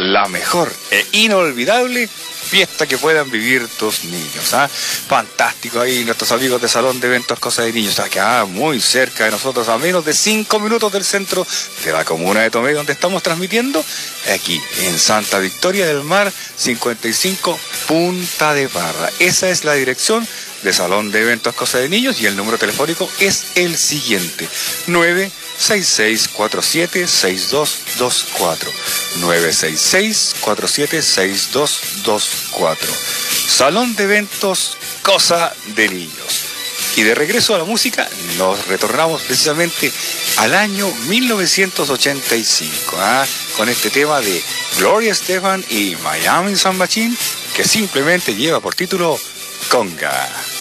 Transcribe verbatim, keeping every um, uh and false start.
la mejor e inolvidable fiesta que puedan vivir tus niños. ¿Ah? Fantástico ahí, nuestros amigos de Salón de Eventos Cosa de Niños, acá muy cerca de nosotros, a menos de cinco minutos del centro de la comuna de Tomé, donde estamos transmitiendo, aquí en Santa Victoria del Mar, cincuenta y cinco, Punta de Parra. Esa es la dirección de Salón de Eventos Cosa de Niños y el número telefónico es el siguiente: nueve seis seis cuatro siete seis dos dos cuatro, nueve seis seis cuatro siete seis dos dos cuatro. Salón de Eventos Cosa de Niños. Y de regreso a la música, nos retornamos precisamente al año mil novecientos ochenta y cinco, ¿ah? Con este tema de Gloria Estefan y Miami Sound Machine, que simplemente lleva por título Conga.